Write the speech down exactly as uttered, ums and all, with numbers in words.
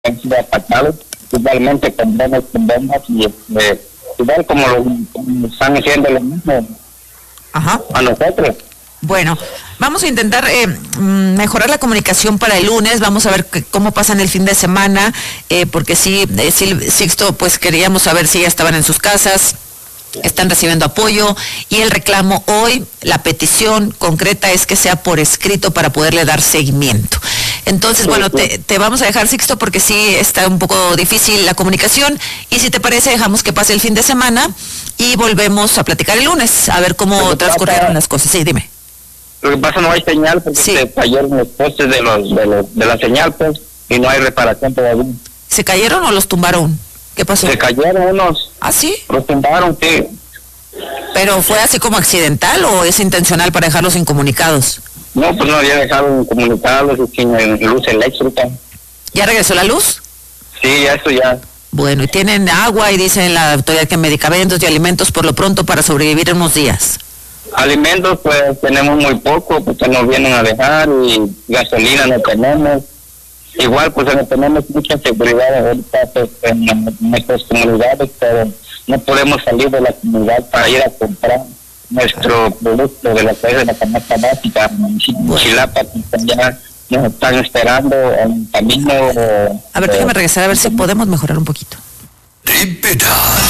han sido atacados, igualmente con bombas, con bombas y este, igual como lo como están haciendo lo mismo Ajá. a nosotros. Bueno, vamos a intentar eh, mejorar la comunicación para el lunes, vamos a ver que, cómo pasan el fin de semana, eh, porque sí, eh, sí, Sixto, pues queríamos saber si ya estaban en sus casas, están recibiendo apoyo, y el reclamo hoy, la petición concreta es que sea por escrito para poderle dar seguimiento. Entonces, bueno, te, te vamos a dejar, Sixto, porque sí está un poco difícil la comunicación, y si te parece dejamos que pase el fin de semana y volvemos a platicar el lunes, a ver cómo transcurrieron las cosas. Sí, dime. Lo que pasa, no hay señal porque Sí. se cayeron los postes de los, de los de la señal, pues, y no hay reparación todavía. ¿Se cayeron o los tumbaron? ¿Qué pasó? Se cayeron unos, ¿Ah, sí? los tumbaron, sí. ¿Pero fue así como accidental o es intencional para dejarlos incomunicados? No, pues no había dejado comunicados y sin eh, luz eléctrica. ¿Ya regresó la luz? Sí, eso ya. Bueno, y tienen agua y dicen la autoridad que medicamentos y alimentos por lo pronto para sobrevivir en unos días. Alimentos, pues tenemos muy poco, porque nos vienen a dejar, y gasolina no tenemos. Igual, pues no tenemos mucha seguridad ahorita, pues, en nuestras comunidades, pero no podemos salir de la comunidad para ir a comprar nuestro producto de la calle de la canasta básica, municipio de Chilapa, que ya nos están esperando en camino. A ver, déjame regresar a ver si podemos mejorar un poquito. Repetas.